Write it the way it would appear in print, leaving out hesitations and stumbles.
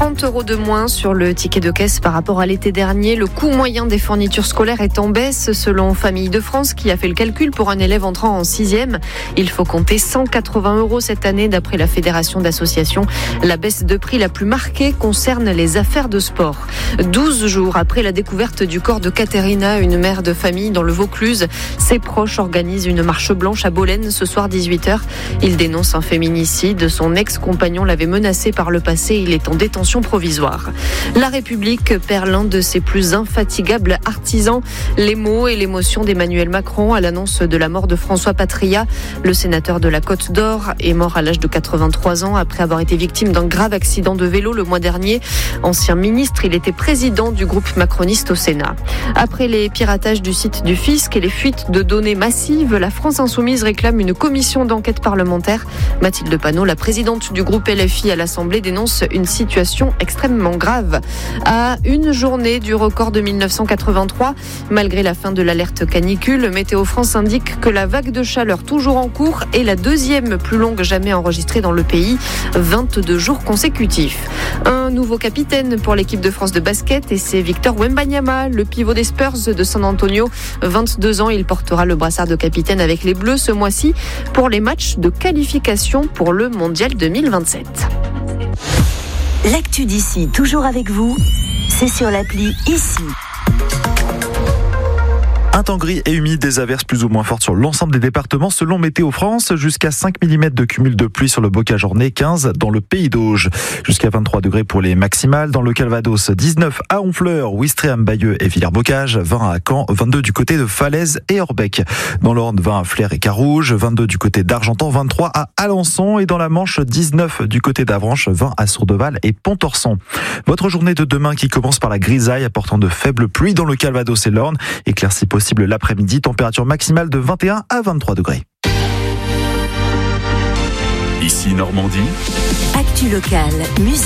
30 € de moins sur le ticket de caisse par rapport à l'été dernier. Le coût moyen des fournitures scolaires est en baisse selon Famille de France qui a fait le calcul pour un élève entrant en 6e. Il faut compter 180 € cette année d'après la Fédération d'associations. La baisse de prix la plus marquée concerne les affaires de sport. 12 jours après la découverte du corps de Katerina, une mère de famille dans le Vaucluse, ses proches organisent une marche blanche à Bolène ce soir 18h. Il dénonce un féminicide. Son ex-compagnon l'avait menacé par le passé. Il est en détention provisoire. La République perd l'un de ses plus infatigables artisans. Les mots et l'émotion d'Emmanuel Macron à l'annonce de la mort de François Patria. Le sénateur de la Côte d'Or est mort à l'âge de 83 ans après avoir été victime d'un grave accident de vélo le mois dernier. Ancien ministre, il était président du groupe macroniste au Sénat. Après les piratages du site du fisc et les fuites de données massives, la France Insoumise réclame une commission d'enquête parlementaire. Mathilde Panot, la présidente du groupe LFI à l'Assemblée, dénonce une situation extrêmement grave. À une journée du record de 1983, malgré la fin de l'alerte canicule, Météo France indique que la vague de chaleur toujours en cours est la deuxième plus longue jamais enregistrée dans le pays, 22 jours consécutifs. Un nouveau capitaine pour l'équipe de France de basket et c'est Victor Wembanyama, le pivot des Spurs de San Antonio. 22 ans, il portera le brassard de capitaine avec les Bleus ce mois-ci pour les matchs de qualification pour le Mondial 2027. L'actu d'ici, toujours avec vous, c'est sur l'appli Ici. Un temps gris et humide, des averses plus ou moins fortes sur l'ensemble des départements selon Météo France. Jusqu'à 5 mm de cumul de pluie sur le bocage ornais, 15 dans le Pays d'Auge. Jusqu'à 23 degrés pour les maximales. Dans le Calvados, 19 à Honfleur, Ouistreham, Bayeux et Villers-Bocage. 20 à Caen, 22 du côté de Falaise et Orbec. Dans l'Orne, 20 à Flers et Carouge. 22 du côté d'Argentan, 23 à Alençon. Et dans la Manche, 19 du côté d'Avranches, 20 à Sourdeval et Pontorson. Votre journée de demain qui commence par la grisaille apportant de faibles pluies dans le Calvados et l'Orne. Éclaircies possibles l'après-midi, température maximale de 21 à 23 degrés. Ici Normandie. Actu locale, musique.